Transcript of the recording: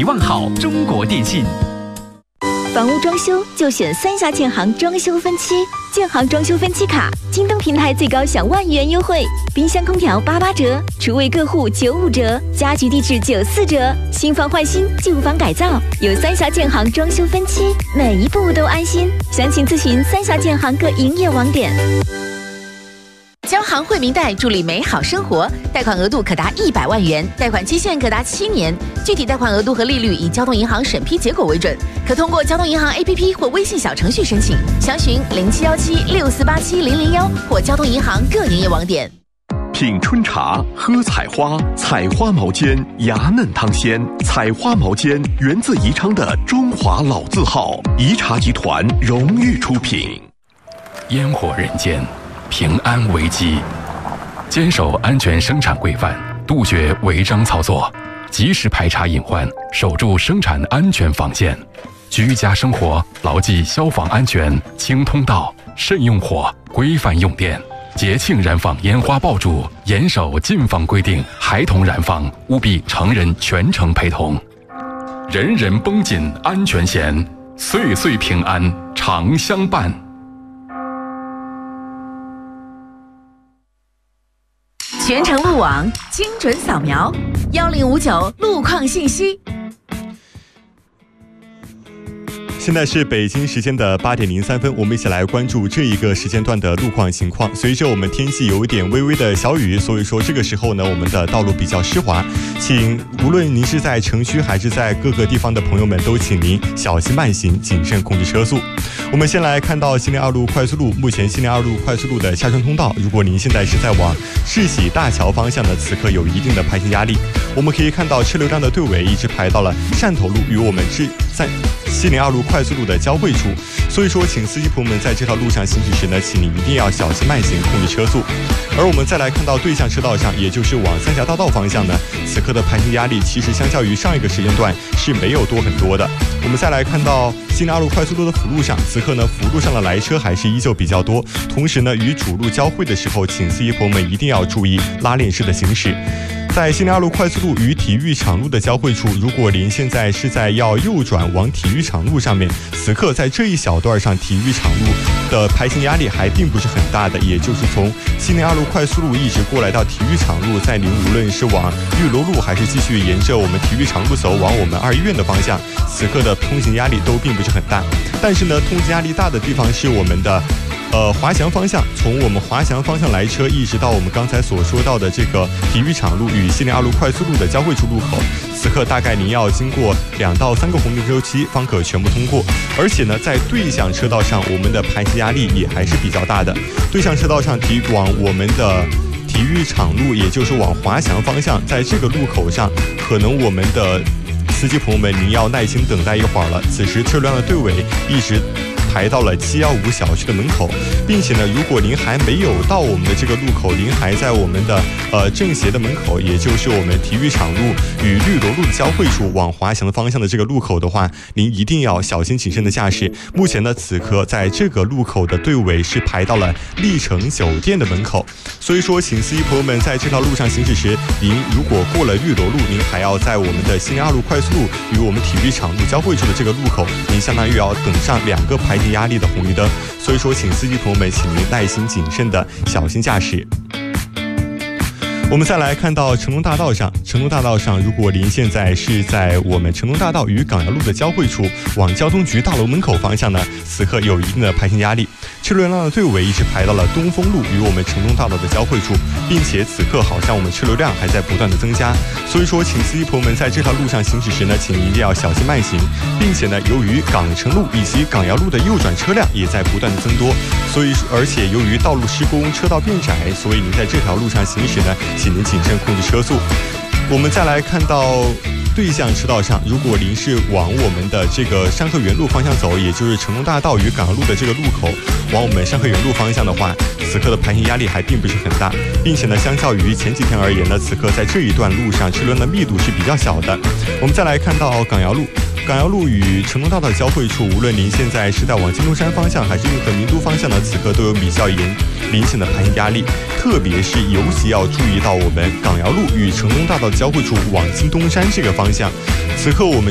1万号中国电信。 房屋装修就选三峡建行装修分期，建行装修分期卡，京东平台最高享1万元优惠，冰箱空调88折，厨卫各户95折，家居地质94折，新房换新，旧房改造，有三峡建行装修分期，每一步都安心。详情咨询三峡建行各营业网点。 交行惠民贷助力美好生活，贷款额度可达100万元，贷款期限可达7年，具体贷款额度和利率以交通银行审批结果为准，可通过交通银行 APP 或微信小程序申请，详询071764870001或交通银行各营业网点。 品春茶，喝采花，采花毛尖，芽嫩汤鲜。采花毛尖源自宜昌的中华老字号，宜茶集团荣誉出品。 烟火人间，平安危机，坚守安全生产规范，杜绝违章操作，及时排查隐患，守住生产安全防线。居家生活牢记消防安全，清通道，慎用火，规范用电。节庆燃放烟花爆竹，严守禁放规定，孩童燃放务必成人全程陪同。人人绷紧安全弦，岁岁平安常相伴。 全程路网，精准扫描，1059路况信息。 现在是北京时间的8点03分，我们一起来关注这一个时间段的路况情况。随着我们天气有一点微微的小雨，所以说这个时候呢，我们的道路比较湿滑，请无论您是在城区还是在各个地方的朋友们，都请您小心慢行，谨慎控制车速。我们先来看到西宁2路快速路，目前西宁2路快速路的下川通道，如果您现在是在往世喜大桥方向的，此刻有一定的排行压力。我们可以看到车流量的队尾一直排到了汕头路与我们在西宁2路快速路的交汇处，所以说请司机朋友们在这条路上行驶时呢，请你一定要小心慢行，控制车速。而我们再来看到对向车道上，也就是往三峡大道方向呢，此刻的排行压力其实相较于上一个时间段是没有多很多的。我们再来看到西宁2路快速路的辅路上，此刻呢辅路上的来车还是依旧比较多，同时呢与主路交汇的时候，请司机朋友们一定要注意拉链式的行驶。在西宁2路快速路与体育场路的交汇处，如果您现在是在要右转往体育场路上面，此刻在这一小段上，体育场路的排行压力还并不是很大的，也就是从西宁2路快速路一直过来到体育场路，在您无论是往玉楼路还是继续沿着我们体育场路走往我们2医院的方向，此刻的通行压力都并不是很大。但是呢，通行压力大的地方是我们的华翔方向，从我们华翔方向来车一直到我们刚才所说到的这个体育场路与西宁2路快速路的交汇处路口，此刻大概您要经过2到3个红灯周期方可全部通过。而且呢，在对向车道上，我们的排气压力也还是比较大的。对向车道上往我们的体育场路，也就是往华翔方向，在这个路口上，可能我们的司机朋友们您要耐心等待一会儿了。此时车辆的队尾一直排到了715小区的门口，并且呢，如果您还没有到我们的这个路口，您还在我们的正斜的门口，也就是我们体育场路与绿楼路的交汇处往华翔的方向的这个路口的话，您一定要小心谨慎的驾驶。目前呢，此刻在这个路口的队尾是排到了丽城酒店的门口，所以说请司机朋友们在这条路上行驶时，您如果过了绿楼路，您还要在我们的西宁2路快速路与我们体育场路交汇处的这个路口，您相当于要等上2个排压力的红绿灯，所以说请司机朋友们请您耐心谨慎的小心驾驶。我们再来看到成龙大道上，成龙大道上，如果您现在是在我们成龙大道与港瑶路的交汇处往交通局大楼门口方向呢，此刻有一定的排行压力，车流量的队尾一直排到了东风路与我们成龙大道的交汇处，并且此刻好像我们车流量还在不断的增加，所以说请司机朋友们在这条路上行驶时呢，请一定要小心慢行，并且呢，由于港城路以及港瑶路的右转车辆也在不断的增多，所以而且由于道路施工车道变窄，所以您在这条路上行驶呢，请您谨慎控制车速。我们再来看到对向车道上，如果您是往我们的这个山河园路方向走，也就是成龙大道与港瑶路的这个路口往我们山河园路方向的话，此刻的排行压力还并不是很大，并且呢，相较于前几天而言呢，此刻在这一段路上车流的密度是比较小的。我们再来看到港瑶路，港瑶路与成龙大道的交汇处，无论您现在是在往金钟山方向还是运河名都方向呢，此刻都有比较明显的排行压力，特别是尤其要注意到我们港瑶路与成龙大道的交汇处往金东山这个方向，此刻我们